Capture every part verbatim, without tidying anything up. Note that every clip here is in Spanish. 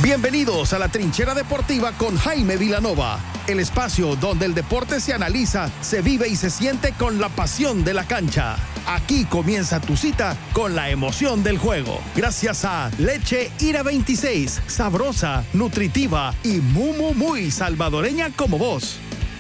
Bienvenidos a la Trinchera Deportiva con Jaime Vilanova, el espacio donde el deporte se analiza, se vive y se siente con la pasión de la cancha. Aquí comienza tu cita con la emoción del juego. Gracias a Leche Ira veintiséis, sabrosa, nutritiva y muy, muy, muy salvadoreña como vos.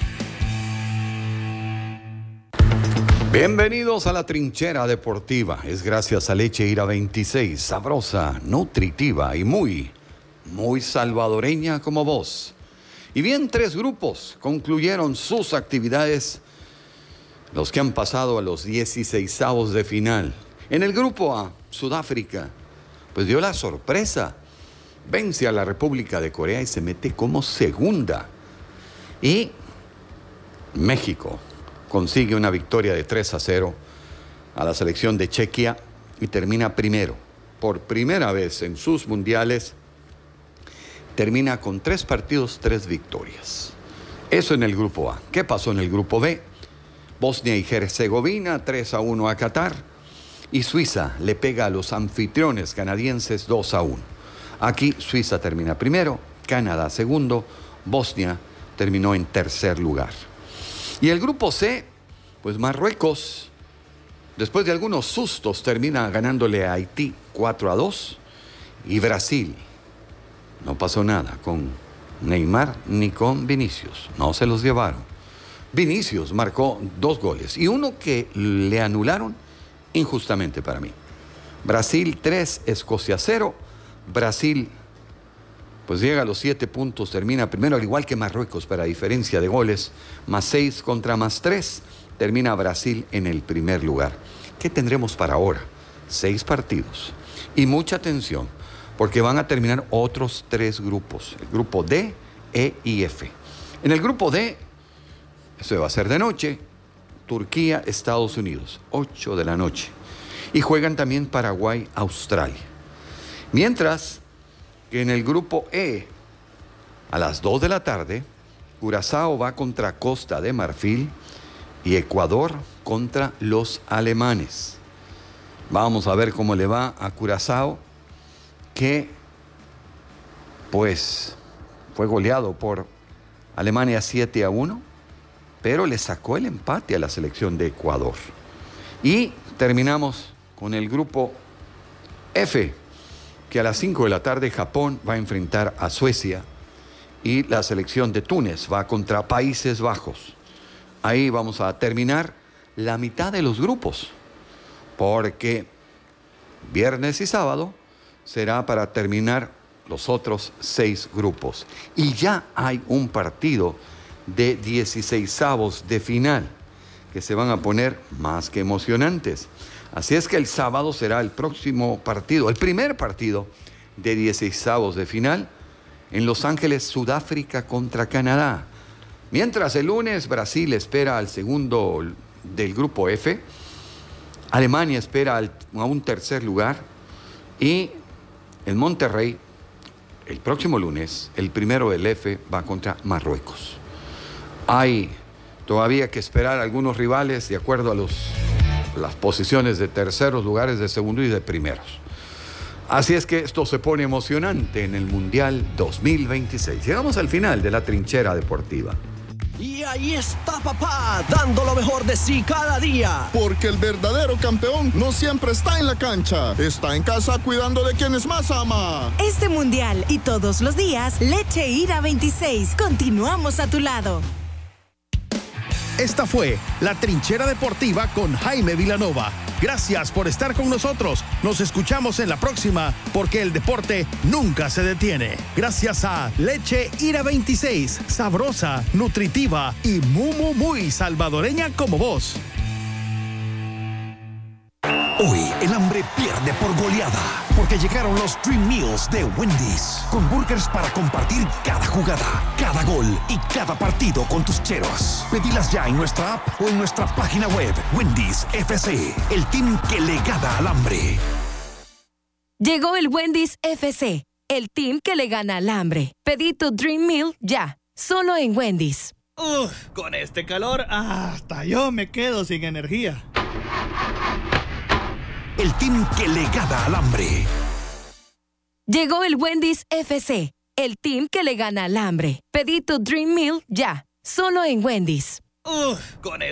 Bienvenidos a la Trinchera Deportiva. Es gracias a Leche Ira veintiséis, sabrosa, nutritiva y muy, muy salvadoreña como vos. Y bien, tres grupos concluyeron sus actividades, los que han pasado a los dieciseisavos de final. En el grupo A, Sudáfrica, pues dio la sorpresa. Vence a la República de Corea y se mete como segunda. Y México consigue una victoria de tres a cero a la selección de Chequia y termina primero. Por primera vez en sus mundiales, termina con tres partidos, tres victorias. Eso en el grupo A. ¿Qué pasó en el grupo B? Bosnia y Herzegovina, tres a uno a Qatar. Y Suiza le pega a los anfitriones canadienses dos a uno. Aquí Suiza termina primero, Canadá segundo, Bosnia terminó en tercer lugar. Y el grupo C, pues Marruecos, después de algunos sustos, termina ganándole a Haití cuatro a dos. Y Brasil, no pasó nada con Neymar ni con Vinicius, no se los llevaron. Vinicius marcó dos goles y uno que le anularon injustamente para mí. Brasil tres, Escocia cero. Brasil pues llega a los siete puntos, termina primero, al igual que Marruecos, para diferencia de goles, más seis contra más tres, termina Brasil en el primer lugar. ¿Qué tendremos para ahora? Seis partidos. Y mucha atención, porque van a terminar otros tres grupos, el grupo D, E y F. En el grupo D, eso va a ser de noche, Turquía, Estados Unidos, ocho de la noche. Y juegan también Paraguay, Australia. Mientras que en el grupo E, a las dos de la tarde, Curazao va contra Costa de Marfil y Ecuador contra los alemanes. Vamos a ver cómo le va a Curazao, que pues fue goleado por Alemania siete a uno, pero le sacó el empate a la selección de Ecuador. Y terminamos con el grupo F, que a las cinco de la tarde Japón va a enfrentar a Suecia y la selección de Túnez va contra Países Bajos. Ahí vamos a terminar la mitad de los grupos, porque viernes y sábado será para terminar los otros seis grupos. Y ya hay un partido de dieciseisavos de final que se van a poner más que emocionantes. Así es que el sábado será el próximo partido, el primer partido de dieciseisavos de final en Los Ángeles, Sudáfrica contra Canadá. Mientras el lunes Brasil espera al segundo del grupo F, Alemania espera al, a un tercer lugar y en Monterrey, el próximo lunes, el primero del F va contra Marruecos. Hay todavía que esperar algunos rivales de acuerdo a los, las posiciones de terceros lugares, de segundo y de primeros. Así es que esto se pone emocionante en el Mundial dos mil veintiséis. Llegamos al final de la Trinchera Deportiva. Y ahí está papá, dando lo mejor de sí cada día. Porque el verdadero campeón no siempre está en la cancha, está en casa cuidando de quienes más ama. Este mundial y todos los días, Leche Ira veintiséis, continuamos a tu lado. Esta fue la Trinchera Deportiva con Jaime Vilanova. Gracias por estar con nosotros. Nos escuchamos en la próxima, porque el deporte nunca se detiene. Gracias a Leche Ira veintiséis, sabrosa, nutritiva y muy, muy, muy salvadoreña como vos. Hoy el hambre pierde por goleada, porque llegaron los Dream Meals de Wendy's, con burgers para compartir cada jugada, cada gol y cada partido con tus cheros. Pedilas ya en nuestra app o en nuestra página web. Wendy's F C, el team que le gana al hambre. Llegó el Wendy's F C, el team que le gana al hambre. Pedí tu Dream Meal ya, solo en Wendy's. Uf, con este calor hasta yo me quedo sin energía. El team que le gana al hambre. Llegó el Wendy's F C, el team que le gana al hambre. Pedí tu Dream Meal ya, solo en Wendy's. Uf, con